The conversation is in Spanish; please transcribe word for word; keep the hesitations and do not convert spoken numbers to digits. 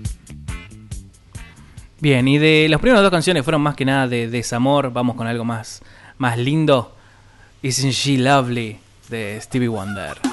Bien, y de las primeras dos canciones fueron más que nada de desamor. Vamos con algo más, más lindo. Isn't She Lovely de Stevie Wonder.